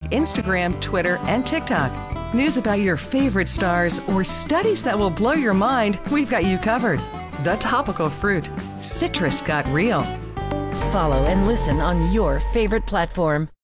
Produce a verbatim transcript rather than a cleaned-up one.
Instagram, Twitter, and TikTok. News about your favorite stars or studies that will blow your mind, we've got you covered. The Topical Fruit. Citrus got real. Follow and listen on your favorite platform.